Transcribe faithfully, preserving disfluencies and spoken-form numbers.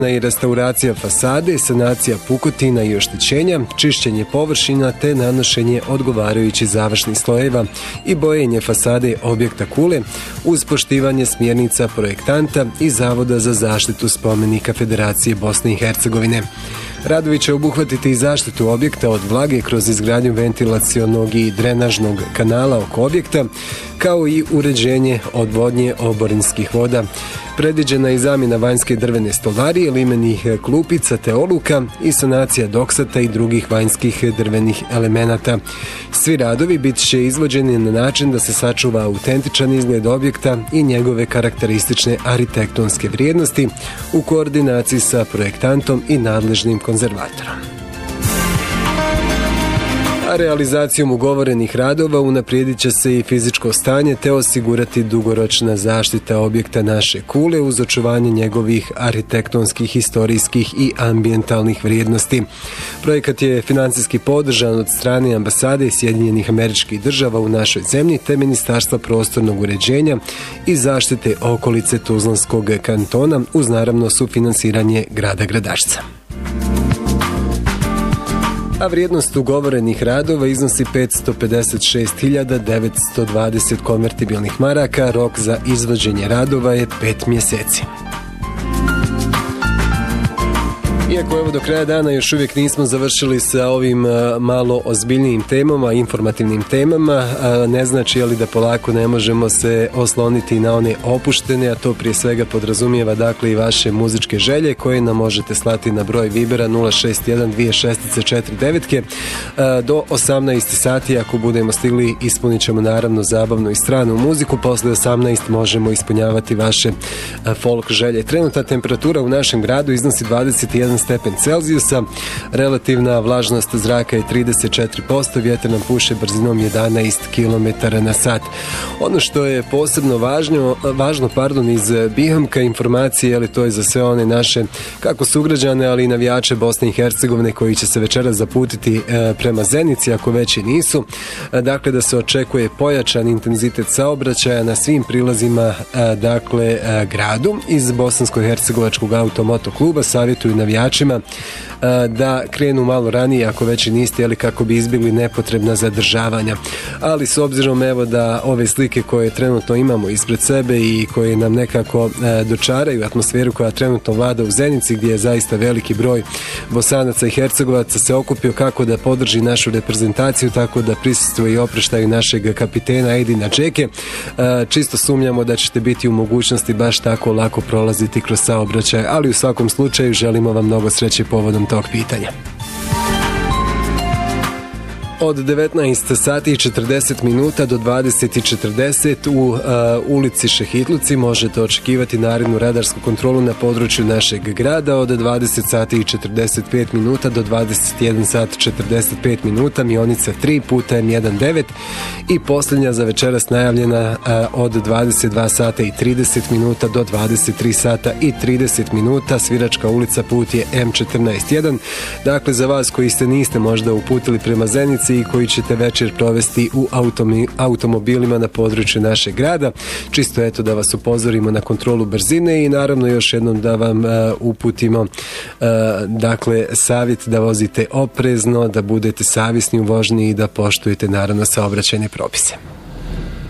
i restauracija fasade, sanacija pukotina i oštećenja, čišćenje površina te nanošenje odgovarajućih završnih slojeva i bojenje fasade objekta kule uz poštivanje smjernica projektanta i Zavoda za zaštitu spomenika Federacije Bosne i Hercegovine. Radovi će obuhvatiti i zaštitu objekta od vlage kroz izgradnju ventilacionog i drenažnog kanala oko objekta, kao i uređenje odvodnje oborinskih voda. Predviđena je i zamjena vanjske drvene stolarije, limenih klupica te oluka i sanacija doksata i drugih vanjskih drvenih elemenata. Svi radovi bit će izvođeni na način da se sačuva autentičan izgled objekta i njegove karakteristične arhitektonske vrijednosti u koordinaciji sa projektantom i nadležnim konzervatorom. A realizacijom ugovorenih radova unaprijedit će se i fizičko stanje te osigurati dugoročna zaštita objekta naše kule uz očuvanje njegovih arhitektonskih, historijskih i ambijentalnih vrijednosti. Projekat je financijski podržan od strane ambasade Sjedinjenih Američkih Država u našoj zemlji te Ministarstva prostornog uređenja i zaštite okolice Tuzlanskog kantona uz naravno sufinansiranje grada Gradačca. A vrijednost ugovorenih radova iznosi petsto pedeset šest hiljada devetsto dvadeset konvertibilnih maraka, rok za izvođenje radova je pet mjeseci. Iako evo do kraja dana još uvijek nismo završili sa ovim malo ozbiljnijim temama, informativnim temama, ne znači je li da polako ne možemo se osloniti na one opuštene, a to prije svega podrazumijeva dakle i vaše muzičke želje koje nam možete slati na broj Vibera nula šest jedan dvije šest četiri devet do osamnaest sati. Ako budemo stigli, ispunit ćemo naravno zabavnu i stranu muziku. Posle osamnaest možemo ispunjavati vaše folk želje. Trenutna temperatura u našem gradu iznosi dvadeset jedan stepen Celzijusa, relativna vlažnost zraka je trideset četiri posto, vjetar nam puše brzinom jedanaest kilometara na sat. Ono što je posebno važno, važno pardon, iz Bihamka informacije, ali to je za sve one naše kako sugrađane, ali i navijače Bosne i Hercegovine koji će se večeras zaputiti e, prema Zenici, ako već i nisu. E, dakle, da se očekuje pojačan intenzitet saobraćaja na svim prilazima e, dakle, e, gradu. Iz Bosansko-hercegovačkog automoto kluba savjetuju navijačima da krenu malo ranije ako već i niste, ali kako bi izbjegli nepotrebna zadržavanja. Ali s obzirom evo da ove slike koje trenutno imamo ispred sebe i koje nam nekako dočaraju atmosferu koja trenutno vlada u Zenici, gdje je zaista veliki broj Bosanaca i Hercegovaca se okupio kako da podrži našu reprezentaciju, tako da prisustvuje i opreštaju našeg kapitena Edina Džeke. Čisto sumnjamo da ćete biti u mogućnosti baš tako lako prolaziti kroz saobraćaj, ali u svakom slučaju želimo vam mnogo sreće povodom tog pitanja. Od devetnaest sati i četrdeset minuta do dvadeset i četrdeset u uh, ulici Šehitluci možete očekivati narednu radarsku kontrolu na području našeg grada. Od dvadeset sati i četrdeset pet minuta do dvadeset jedan sat četrdeset pet minuta Mionica tri puta M jedan devet i posljednja za večeras najavljena uh, od dvadeset dva sata i trideset minuta do dvadeset tri sata i trideset minuta Sviračka ulica, put je M četrnaest jedan. Dakle, za vas koji ste niste možda uputili prema Zenici i koji ćete večer provesti u automi, automobilima na području našeg grada, čisto eto da vas upozorimo na kontrolu brzine i naravno još jednom da vam uh, uputimo uh, dakle savjet da vozite oprezno, da budete savjesni u vožnji i da poštujete naravno saobraćajne propise.